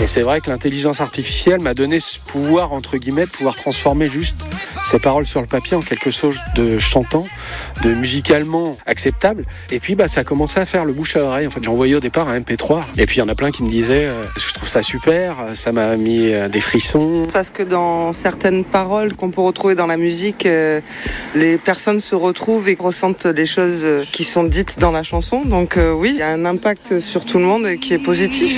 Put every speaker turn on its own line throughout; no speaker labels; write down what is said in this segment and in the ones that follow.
Et c'est vrai que l'intelligence artificielle m'a donné ce pouvoir, entre guillemets, de pouvoir transformer juste ces paroles sur le papier en quelque chose de chantant, de musicalement acceptable. Et puis ça a commencé à faire le bouche à oreille. En fait, j'ai envoyé au départ un MP3. Et puis il y en a plein qui me disaient je trouve ça super, ça m'a mis des frissons.
Parce que dans certaines paroles qu'on peut retrouver dans la musique, les personnes se retrouvent et ressentent des choses qui sont dites dans la chanson. Donc oui, il y a un impact sur tout le monde et qui est positif.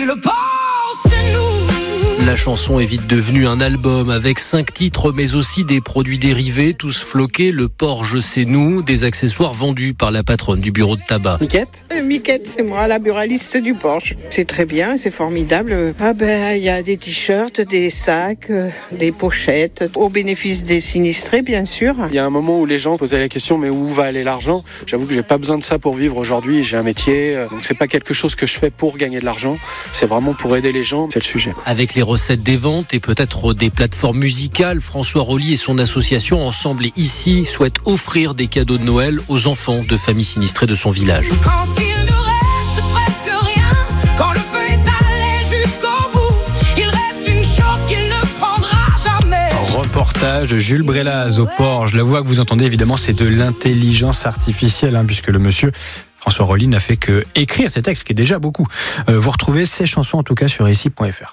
La chanson est vite devenue un album avec 5 titres, mais aussi des produits dérivés, tous floqués, le Porsche c'est nous, des accessoires vendus par la patronne du bureau de tabac.
Miquette ?
Miquette, c'est moi, la buraliste du Porsche. C'est très bien, c'est formidable. Il y a des t-shirts, des sacs, des pochettes, au bénéfice des sinistrés, bien sûr.
Il y a un moment où les gens posaient la question, mais où va aller l'argent ? J'avoue que j'ai pas besoin de ça pour vivre aujourd'hui, j'ai un métier, donc c'est pas quelque chose que je fais pour gagner de l'argent, c'est vraiment pour aider les gens, c'est le sujet.
Avec les recettes des ventes et peut-être des plateformes musicales, François Rolly et son association Ensemble et Ici souhaitent offrir des cadeaux de Noël aux enfants de familles sinistrées de son village.
Quand il ne reste presque rien, quand le feu est allé jusqu'au bout, il reste une chose qu'il ne prendra jamais.
Reportage Jules Brélaz au Porsche. La voix que vous entendez, évidemment, c'est de l'intelligence artificielle, puisque le monsieur François Rolly n'a fait que écrire ces textes, qui est déjà beaucoup. Vous retrouvez ces chansons en tout cas sur ici.fr.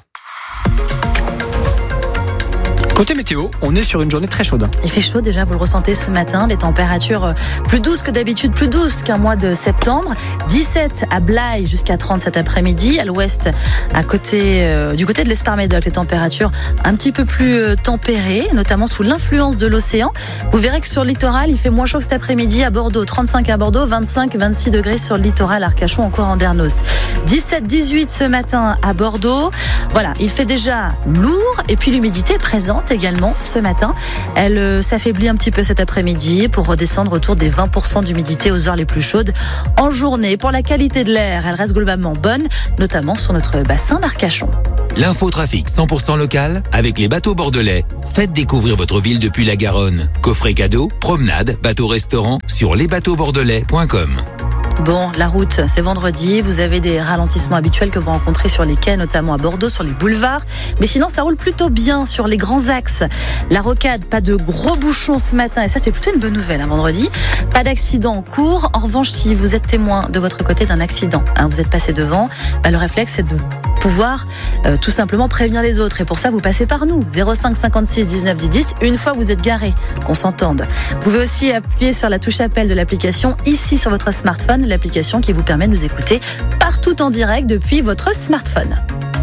Côté météo, on est sur une journée très chaude.
Il fait chaud déjà, vous le ressentez ce matin. Les températures plus douces que d'habitude, plus douces qu'un mois de septembre. 17 à Blaye jusqu'à 30 cet après-midi. À l'ouest, du côté de l'Esparmédoc, les températures un petit peu plus tempérées, notamment sous l'influence de l'océan. Vous verrez que sur le littoral, il fait moins chaud que cet après-midi à Bordeaux. 35 à Bordeaux, 25-26 degrés sur le littoral, Arcachon, encore Andernos. 17-18 ce matin à Bordeaux. Voilà, il fait déjà lourd et puis l'humidité est présente également ce matin. Elle s'affaiblit un petit peu cet après-midi pour redescendre autour des 20% d'humidité aux heures les plus chaudes en journée. Pour la qualité de l'air, elle reste globalement bonne, notamment sur notre bassin d'Arcachon.
L'infotrafic 100% local avec les bateaux bordelais. Faites découvrir votre ville depuis la Garonne. Coffret cadeau, promenade, bateau-restaurant sur lesbateauxbordelais.com.
Bon, la route, c'est vendredi. Vous avez des ralentissements habituels que vous rencontrez sur les quais, notamment à Bordeaux, sur les boulevards. Mais sinon, ça roule plutôt bien sur les grands axes. La Rocade, pas de gros bouchons ce matin. Et ça, c'est plutôt une bonne nouvelle, vendredi. Pas d'accident en cours. En revanche, si vous êtes témoin de votre côté d'un accident, vous êtes passé devant, le réflexe, c'est de pouvoir tout simplement prévenir les autres. Et pour ça, vous passez par nous. 05 56 19 10 10. Une fois que vous êtes garé, qu'on s'entende. Vous pouvez aussi appuyer sur la touche appel de l'application ici sur votre smartphone, l'application qui vous permet de nous écouter partout en direct depuis votre smartphone.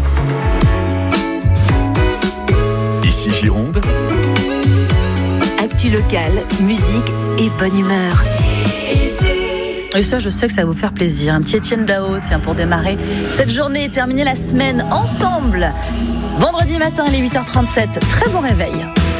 Ici Gironde.
Actu locale, musique et bonne humeur.
Et ça, je sais que ça va vous faire plaisir. Un petit Étienne Dao, pour démarrer cette journée et terminer la semaine ensemble. Vendredi matin, il est 8h37. Très bon réveil.